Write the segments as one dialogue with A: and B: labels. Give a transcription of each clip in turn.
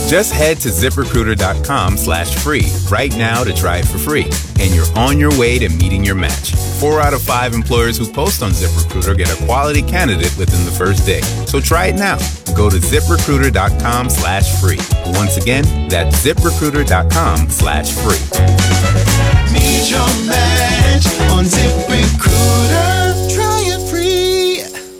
A: Just head to ZipRecruiter.com/free right now to try it for free. And you're on your way to meeting your match. 4 out of 5 employers who post on ZipRecruiter get a quality candidate within the first day. So try it now. Go to ZipRecruiter.com/free. Once again, that's ZipRecruiter.com/free.
B: Meet your match on ZipRecruiter. Try it free.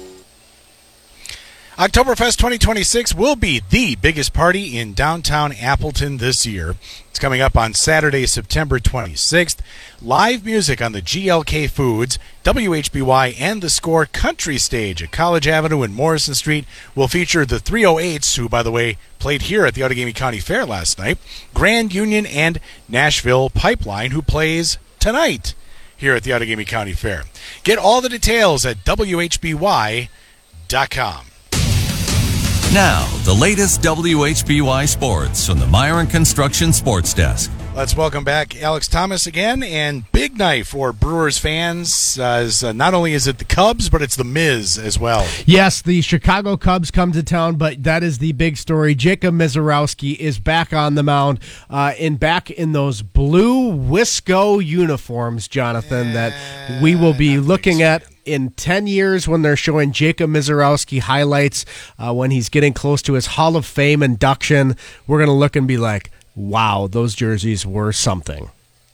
C: Oktoberfest 2026 will be the biggest party in downtown Appleton this year. It's coming up on Saturday, September 26th. Live music on the GLK Foods, WHBY, and the Score Country Stage at College Avenue and Morrison Street will feature the 308s, who, by the way, played here at the Outagamie County Fair last night, Grand Union, and Nashville Pipeline, who plays tonight here at the Outagamie County Fair. Get all the details at WHBY.com.
D: Now, the latest WHBY sports from the Myron Construction Sports Desk.
C: Let's welcome back Alex Thomas again, and big night for Brewers fans, as not only is it the Cubs, but it's the Miz as well.
E: Yes, the Chicago Cubs come to town, but that is the big story. Jacob Misiorowski is back on the mound, back in those blue Wisco uniforms, Jonathan, that we will be looking at in 10 years when they're showing Jacob Misiorowski highlights, when he's getting close to his Hall of Fame induction. We're going to look and be like, wow, those jerseys were something.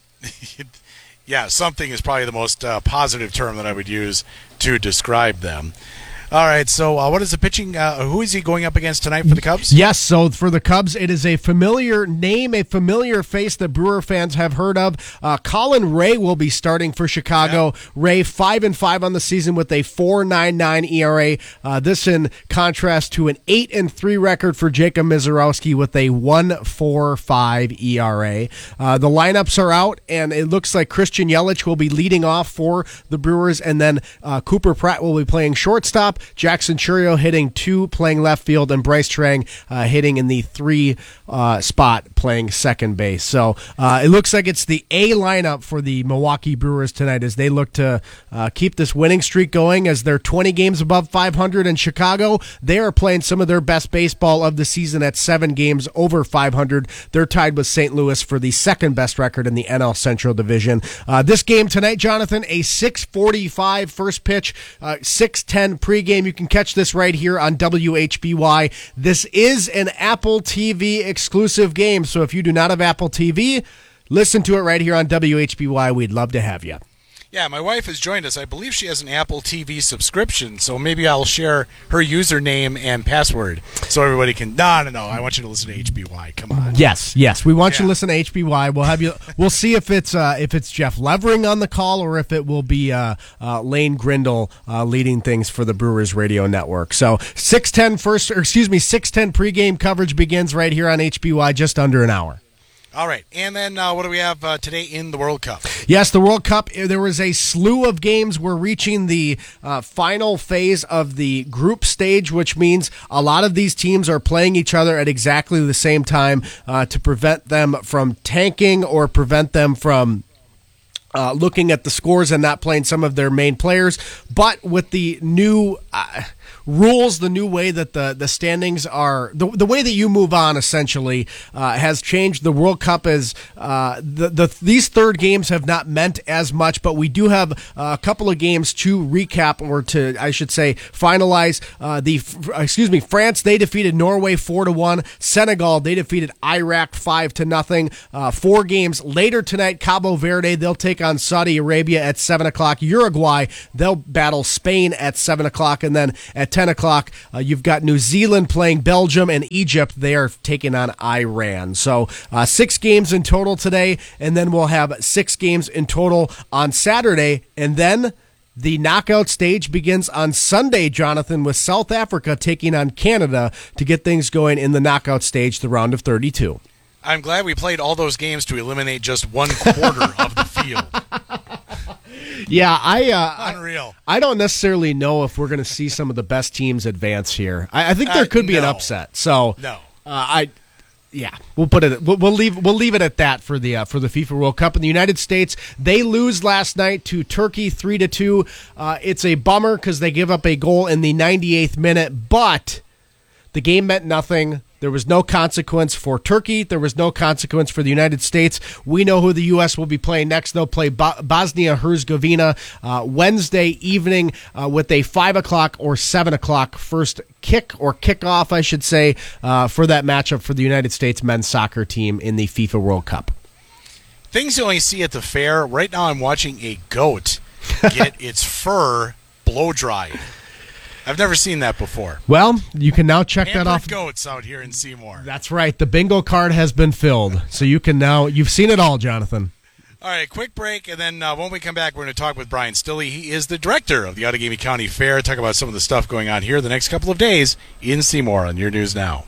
C: Yeah, something is probably the most positive term that I would use to describe them. All right, so what is the pitching? Who is he going up against tonight for the Cubs?
E: Yes, so for the Cubs, it is a familiar name, a familiar face that Brewer fans have heard of. Colin Ray will be starting for Chicago. Yeah. Ray 5-5 on the season with a 4.99 ERA. This in contrast to an 8-3 record for Jacob Misiorowski with a 1.45 ERA. The lineups are out, and it looks like Christian Yelich will be leading off for the Brewers, and then Cooper Pratt will be playing shortstop. Jackson Churio hitting 2, playing left field, and Bryce Trang hitting in the 3 spot, playing second base. So it looks like it's the A lineup for the Milwaukee Brewers tonight as they look to keep this winning streak going, as they're 20 games above 500 in Chicago. They are playing some of their best baseball of the season at 7 games over 500. They're tied with St. Louis for the second best record in the NL Central Division. This game tonight, Jonathan, a 6:45 first pitch, 6:10 pregame. You can catch this right here on WHBY. This is an Apple TV exclusive game, so if you do not have Apple TV, listen to it right here on WHBY. We'd love to have you.
C: Yeah, my wife has joined us. I believe she has an Apple TV subscription, so maybe I'll share her username and password so everybody can. No. I want you to listen to HBY. Come on.
E: Yes. We want you to listen to HBY. We'll have you. We'll see if it's Jeff Levering on the call or if it will be Lane Grindle leading things for the Brewers Radio Network. So 6:10 pregame coverage begins right here on HBY, just under an hour.
C: All right, and then what do we have today in the World Cup?
E: Yes, the World Cup, there was a slew of games. We're reaching the final phase of the group stage, which means a lot of these teams are playing each other at exactly the same time to prevent them from tanking or prevent them from looking at the scores and not playing some of their main players. But with the new rules, the new way that the standings are, the way that you move on essentially has changed. The World Cup is these third games have not meant as much, but we do have a couple of games to recap, or to, I should say, finalize. France, they defeated Norway 4-1. Senegal, they defeated Iraq 5-0. 4 games later tonight, Cabo Verde, they'll take on Saudi Arabia at 7:00. Uruguay, they'll battle Spain at 7:00, and then at 10 o'clock, you've got New Zealand playing Belgium, and Egypt, they are taking on Iran. So 6 games in total today, and then we'll have 6 games in total on Saturday, and then the knockout stage begins on Sunday, Jonathan, with South Africa taking on Canada to get things going in the knockout stage, the round of 32.
C: I'm glad we played all those games to eliminate just 1/4 of the field.
E: Yeah,
C: Unreal.
E: I don't necessarily know if we're going to see some of the best teams advance here. I think there could be an upset. So
C: no,
E: we'll put it. We'll leave it at that for the FIFA World Cup. In the United States, they lose last night to Turkey 3-2. It's a bummer because they give up a goal in the 98th minute, but the game meant nothing. There was no consequence for Turkey. There was no consequence for the United States. We know who the U.S. will be playing next. They'll play Bosnia-Herzegovina Wednesday evening with a 5 o'clock or 7 o'clock first kickoff, I should say, for that matchup for the United States men's soccer team in the FIFA World Cup.
C: Things you only see at the fair. Right now I'm watching a goat get its fur blow-dried. I've never seen that before.
E: Well, you can now check that off.
C: Goats out here in Seymour.
E: That's right. The bingo card has been filled. So you can now, you've seen it all, Jonathan.
C: All right, quick break, and then when we come back, we're going to talk with Brian Stilley. He is the director of the Outagamie County Fair. Talk about some of the stuff going on here the next couple of days in Seymour on Your News Now.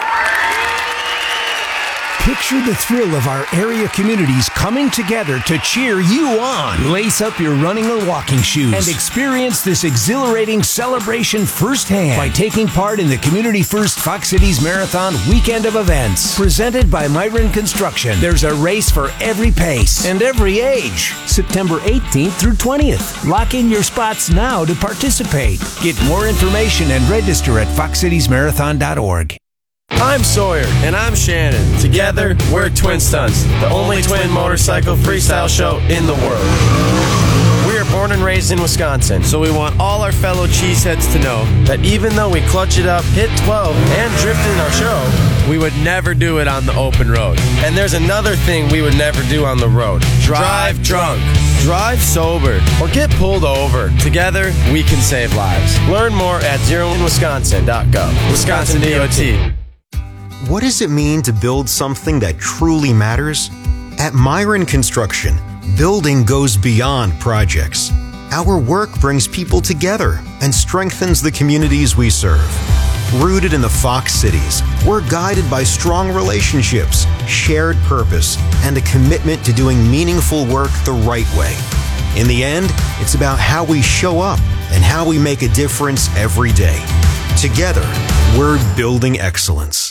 F: Picture the thrill of our area communities coming together to cheer you on. Lace up your running or walking shoes and experience this exhilarating celebration firsthand by taking part in the Community First Fox Cities Marathon Weekend of Events. Presented by Myron Construction. There's a race for every pace and every age. September 18th through 20th. Lock in your spots now to participate. Get more information and register at foxcitiesmarathon.org.
G: I'm Sawyer. And I'm Shannon. Together, we're Twin Stunts, the only twin motorcycle freestyle show in the world. We are born and raised in Wisconsin, so we want all our fellow cheeseheads to know that even though we clutch it up, hit 12, and drift in our show, we would never do it on the open road. And there's another thing we would never do on the road. Drive drunk. Drive sober. Or get pulled over. Together, we can save lives. Learn more at zeroinwisconsin.gov. Wisconsin DOT.
H: What does it mean to build something that truly matters? At Myron Construction, building goes beyond projects. Our work brings people together and strengthens the communities we serve. Rooted in the Fox Cities, we're guided by strong relationships, shared purpose, and a commitment to doing meaningful work the right way. In the end, it's about how we show up and how we make a difference every day. Together, we're building excellence.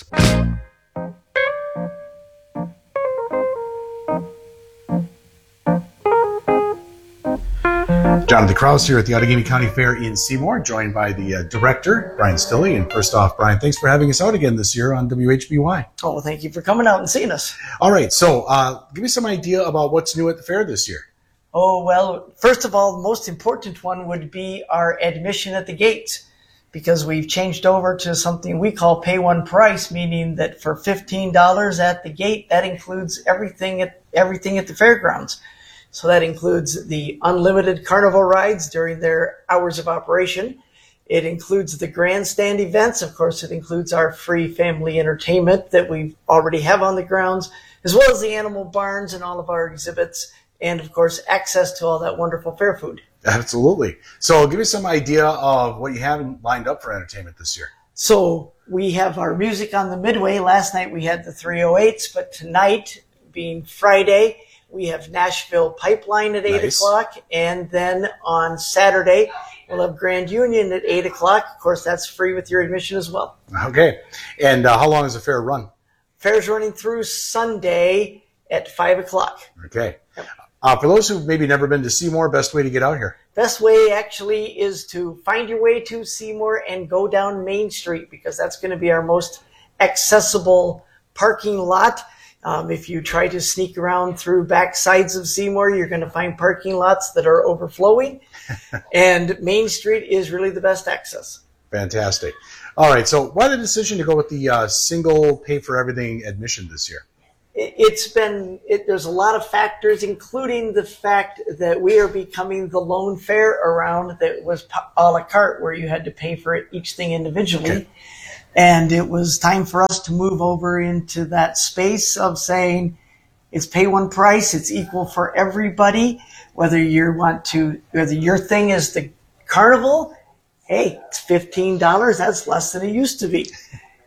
C: Jonathan Krause here at the Outagamie County Fair in Seymour, joined by the director, Brian Stilley. And first off, Brian, thanks for having us out again this year on WHBY.
I: Oh, well, thank you for coming out and seeing us.
C: All right, so give me some idea about what's new at the fair this year.
I: Oh, well, first of all, the most important one would be our admission at the gates, because we've changed over to something we call pay one price, meaning that for $15 at the gate, that includes everything at the fairgrounds. So that includes the unlimited carnival rides during their hours of operation. It includes the grandstand events. Of course, it includes our free family entertainment that we already have on the grounds, as well as the animal barns and all of our exhibits, and of course, access to all that wonderful fair food.
C: Absolutely. So give me some idea of what you have lined up for entertainment this year.
I: So we have our music on the Midway. Last night we had the 308s, but tonight, being Friday, we have Nashville Pipeline at 8 o'clock. And then on Saturday, we'll have Grand Union at 8 o'clock. Of course, that's free with your admission as well.
C: Okay. And how long does the fair run?
I: Fair's running through Sunday at 5 o'clock.
C: Okay. For those who've maybe never been to Seymour, best way to get out here?
I: Best way actually is to find your way to Seymour and go down Main Street, because that's going to be our most accessible parking lot. If you try to sneak around through back sides of Seymour, you're going to find parking lots that are overflowing. And Main Street is really the best access.
C: Fantastic. All right. So why the decision to go with the single pay-for-everything admission this year?
I: There's a lot of factors, including the fact that we are becoming the lone fair around that was a la carte, where you had to pay for each thing individually. Okay. And it was time for us to move over into that space of saying it's pay one price, it's equal for everybody. Whether your thing is the carnival, hey, it's $15. That's less than it used to be.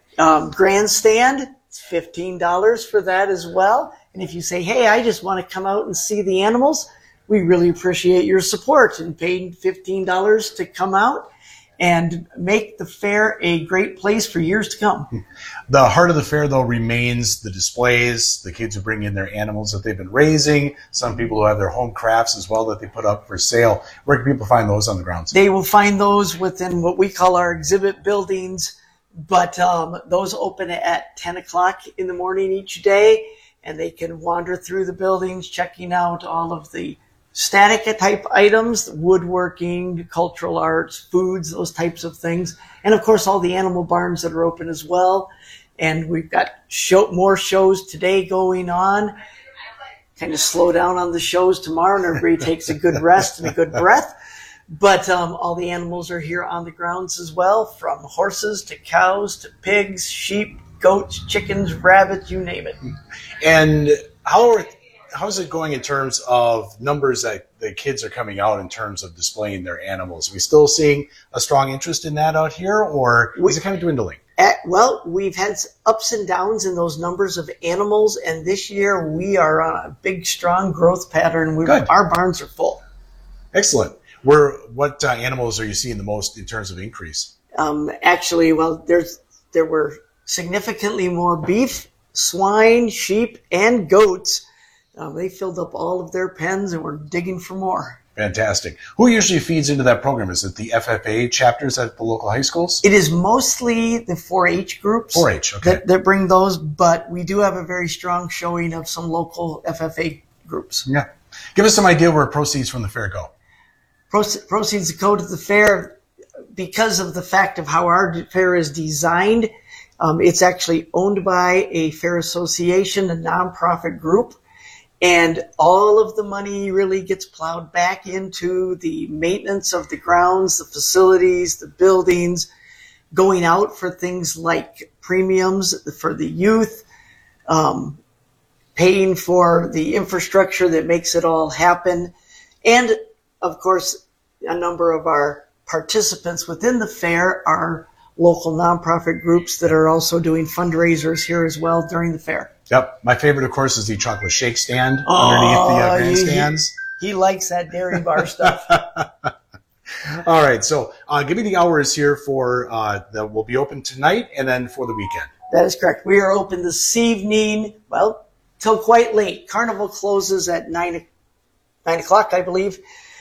I: Grandstand, it's $15 for that as well. And if you say, hey, I just want to come out and see the animals, we really appreciate your support and paying $15 to come out and make the fair a great place for years to come.
C: The heart of the fair, though, remains the displays, the kids who bring in their animals that they've been raising, some people who have their home crafts as well that they put up for sale. Where can people find those on the grounds?
I: They will find those within what we call our exhibit buildings, But those open at 10 o'clock in the morning each day, and they can wander through the buildings, checking out all of the static type items, woodworking, cultural arts, foods, those types of things. And of course, all the animal barns that are open as well. And we've got more shows today going on. Kind of slow down on the shows tomorrow, and everybody takes a good rest and a good breath. But all the animals are here on the grounds as well, from horses to cows to pigs, sheep, goats, chickens, rabbits, you name it.
C: And how's it going in terms of numbers that the kids are coming out in terms of displaying their animals? Are we still seeing a strong interest in that out here, or is it kind of dwindling?
I: Well, we've had ups and downs in those numbers of animals, and this year we are on a big, strong growth pattern. Our barns are full.
C: Excellent. What animals are you seeing the most in terms of increase?
I: Actually, well, there were significantly more beef, swine, sheep, and goats. They filled up all of their pens, and we're digging for more.
C: Fantastic. Who usually feeds into that program? Is it the FFA chapters at the local high schools?
I: It is mostly the 4-H groups
C: 4-H, okay.
I: that bring those, but we do have a very strong showing of some local FFA groups.
C: Yeah. Give us some idea where proceeds from the fair go.
I: Proceeds go to the fair because of the fact of how our fair is designed. It's actually owned by a fair association, a nonprofit group. And all of the money really gets plowed back into the maintenance of the grounds, the facilities, the buildings, going out for things like premiums for the youth, paying for the infrastructure that makes it all happen. And, of course, a number of our participants within the fair are local nonprofit groups that are also doing fundraisers here as well during the fair.
C: Yep. My favorite, of course, is the chocolate shake stand underneath the grandstands.
I: He likes that dairy bar stuff.
C: All right. So give me the hours here for that will be open tonight and then for the weekend.
I: That is correct. We are open this evening, well, till quite late. Carnival closes at 9 o'clock, I believe.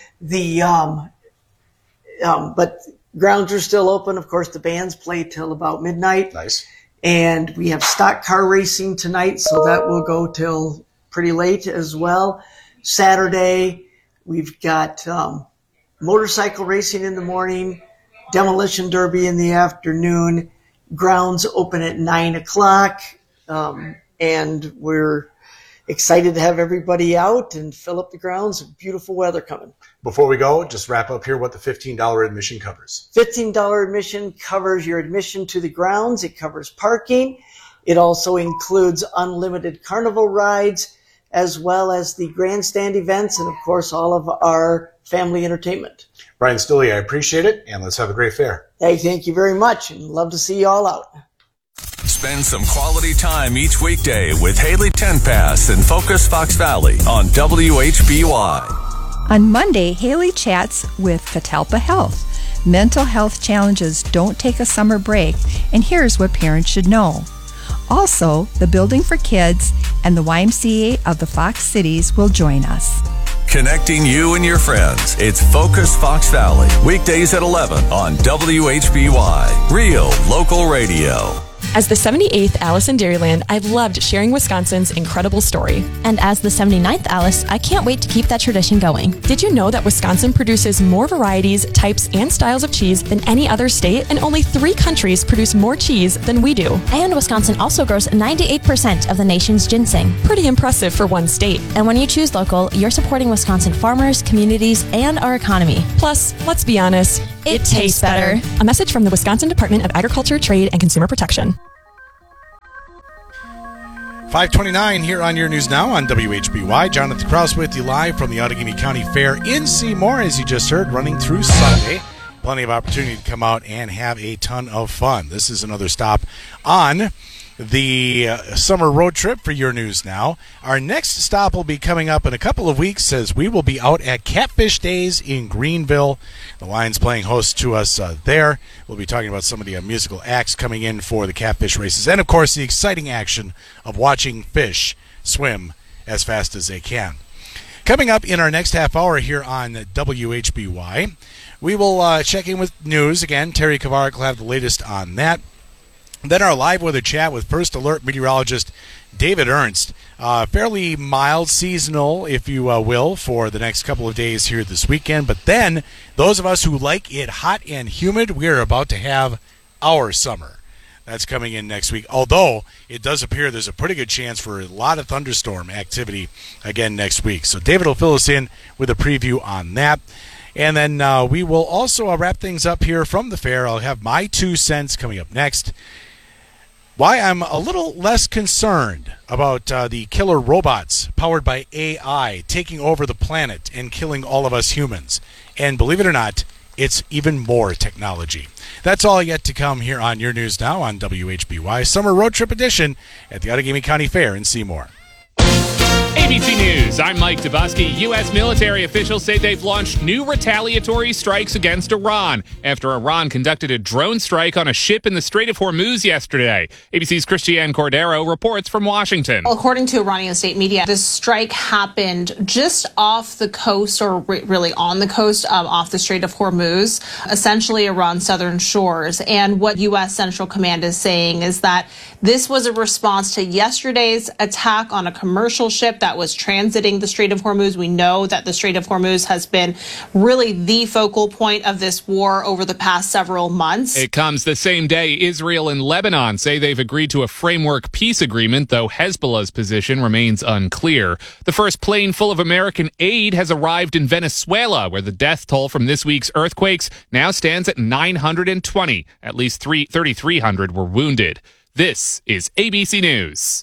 I: But grounds are still open. Of course, the bands play till about midnight.
C: Nice.
I: And we have stock car racing tonight, so that will go till pretty late as well. Saturday, we've got motorcycle racing in the morning, demolition derby in the afternoon, grounds open at 9 o'clock, and we're excited to have everybody out and fill up the grounds. Beautiful weather coming.
C: Before we go, just wrap up here what the $15 admission covers.
I: $15 admission covers your admission to the grounds. It covers parking. It also includes unlimited carnival rides, as well as the grandstand events, and of course all of our family entertainment.
C: Brian Stilley, I appreciate it, and let's have a great fair.
I: Hey, thank you very much, and love to see you all out.
D: Spend some quality time each weekday with Haley Tenpass and Focus Fox Valley on WHBY.
J: On Monday, Haley chats with Catalpa Health. Mental health challenges don't take a summer break, and here's what parents should know. Also, the Building for Kids and the YMCA of the Fox Cities will join us.
D: Connecting you and your friends. It's Focus Fox Valley. Weekdays at 11 on WHBY. Real local radio.
K: As the 78th Alice in Dairyland, I've loved sharing Wisconsin's incredible story.
L: And as the 79th Alice, I can't wait to keep that tradition going.
K: Did you know that Wisconsin produces more varieties, types, and styles of cheese than any other state, and only 3 countries produce more cheese than we do?
L: And Wisconsin also grows 98% of the nation's ginseng.
K: Pretty impressive for one state.
L: And when you choose local, you're supporting Wisconsin farmers, communities, and our economy.
K: Plus, let's be honest,
L: it tastes better.
K: A message from the Wisconsin Department of Agriculture, Trade, and Consumer Protection.
C: 5:29 here on Your News Now on WHBY. Jonathan Krause with you live from the Outagamie County Fair in Seymour, as you just heard, running through Sunday. Plenty of opportunity to come out and have a ton of fun. This is another stop on the summer road trip for Your News Now. Our next stop will be coming up in a couple of weeks, as we will be out at Catfish Days in Greenville. The Lions playing host to us there. We'll be talking about some of the musical acts coming in for the catfish races, and of course the exciting action of watching fish swim as fast as they can. Coming up in our next half hour here on WHBY, we will check in with news again. Terry Kavarik will have the latest on that. Then our live weather chat with First Alert meteorologist David Ernst. Fairly mild seasonal, if you will, for the next couple of days here this weekend. But then, those of us who like it hot and humid, we are about to have our summer. That's coming in next week. Although, it does appear there's a pretty good chance for a lot of thunderstorm activity again next week. So David will fill us in with a preview on that. And then we will also wrap things up here from the fair. I'll have my 2 cents coming up next. Why I'm a little less concerned about the killer robots powered by AI taking over the planet and killing all of us humans. And believe it or not, it's even more technology. That's all yet to come here on Your News Now on WHBY Summer Road Trip Edition at the Outagamie County Fair in Seymour.
M: ABC News, I'm Mike Dubosky. U.S. military officials say they've launched new retaliatory strikes against Iran after Iran conducted a drone strike on a ship in the Strait of Hormuz yesterday. ABC's Christiane Cordero reports from Washington.
N: According to Iranian state media, this strike happened just off the coast, or really on the coast, off the Strait of Hormuz, essentially Iran's southern shores. And what U.S. Central Command is saying is that this was a response to yesterday's attack on a commercial ship that was transiting the Strait of Hormuz. We know that the Strait of Hormuz has been really the focal point of this war over the past several months.
M: It comes the same day Israel and Lebanon say they've agreed to a framework peace agreement, though Hezbollah's position remains unclear. The first plane full of American aid has arrived in Venezuela, where the death toll from this week's earthquakes now stands at 920. At least 3,300 were wounded. This is ABC News.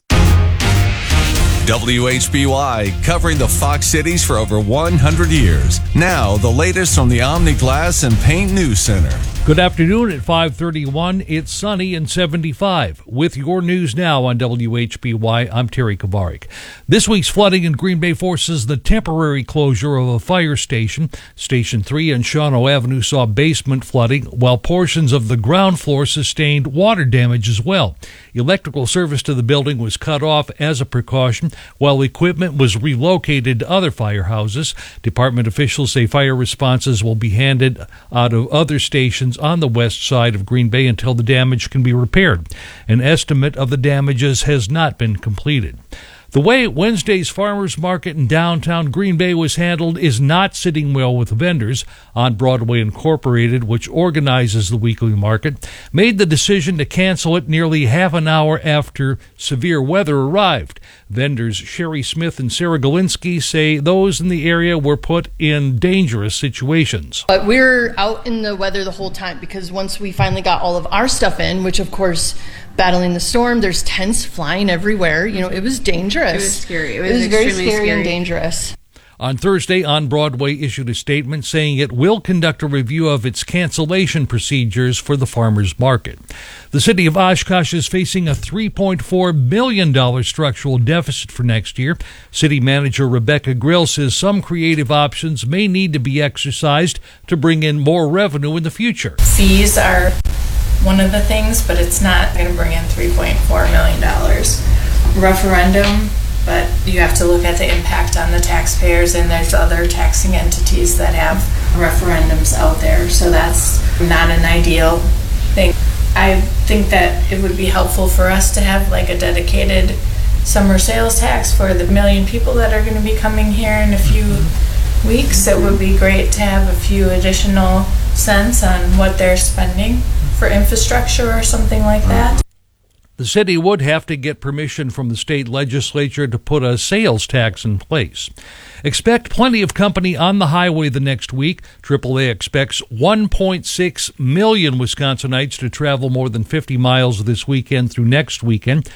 D: WHBY, covering the Fox Cities for over 100 years. Now, the latest from the Omni Glass and Paint News Center.
O: Good afternoon at 5:31. It's sunny and 75. With your news now on WHBY, I'm Terry Kabarik. This week's flooding in Green Bay forces the temporary closure of a fire station. Station 3 on Shawano Avenue saw basement flooding, while portions of the ground floor sustained water damage as well. Electrical service to the building was cut off as a precaution, while equipment was relocated to other firehouses. Department officials say fire responses will be handed out of other stations on the west side of Green Bay until the damage can be repaired. An estimate of the damages has not been completed. The way Wednesday's farmers market in downtown Green Bay was handled is not sitting well with vendors. On Broadway Incorporated, which organizes the weekly market, made the decision to cancel it nearly half an hour after severe weather arrived. Vendors Sherry Smith and Sarah Galinsky say those in the area were put in dangerous situations.
P: But we're out in the weather the whole time, because once we finally got all of our stuff in, which of course, battling the storm, there's tents flying everywhere. You know, it was dangerous.
Q: It was scary.
P: It was very scary and dangerous.
O: On Thursday, On Broadway issued a statement saying it will conduct a review of its cancellation procedures for the farmers market. The city of Oshkosh is facing a $3.4 million structural deficit for next year. City manager Rebecca Grill says some creative options may need to be exercised to bring in more revenue in the future.
Q: Fees are one of the things, but it's not going to bring in $3.4 million. Referendum, but you have to look at the impact on the taxpayers, and there's other taxing entities that have referendums out there, so that's not an ideal thing. I think that it would be helpful for us to have like a dedicated summer sales tax for the 1 million people that are going to be coming here in a few weeks. It would be great to have a few additional cents on what they're spending for infrastructure or something like that.
O: The city would have to get permission from the state legislature to put a sales tax in place. Expect plenty of company on the highway the next week. AAA expects 1.6 million Wisconsinites to travel more than 50 miles this weekend through next weekend.